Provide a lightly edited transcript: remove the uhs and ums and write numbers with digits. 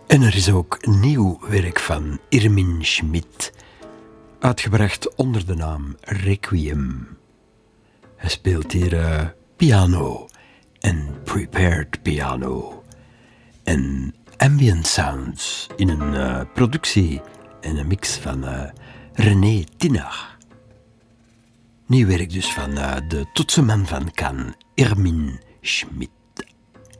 En er is ook nieuw werk van Irmin Schmidt, uitgebracht onder de naam Requiem. Hij speelt hier piano en prepared piano en ambient sounds in een productie en een mix van René Tinach. Nieuw werk dus van de toetsenman van Cannes, Irmin Schmidt.